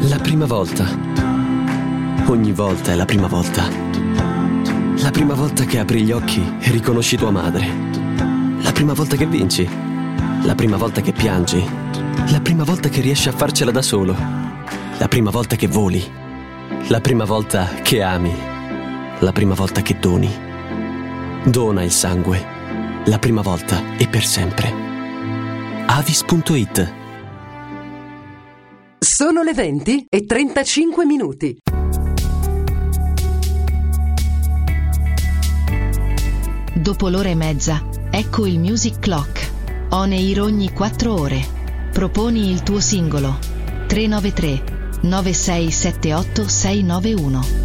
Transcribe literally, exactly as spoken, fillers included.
La prima volta. Ogni volta è la prima volta. La prima volta che apri gli occhi e riconosci tua madre. La prima volta che vinci. La prima volta che piangi. La prima volta che riesci a farcela da solo. La prima volta che voli. La prima volta che ami. La prima volta che doni. Dona il sangue. La prima volta e per sempre. Avis punto it. Sono le venti e trentacinque minuti. Dopo l'ora e mezza, ecco il Music Clock. On air ogni quattro ore. Proponi il tuo singolo. tre nove tre nove sei sette otto sei nove uno.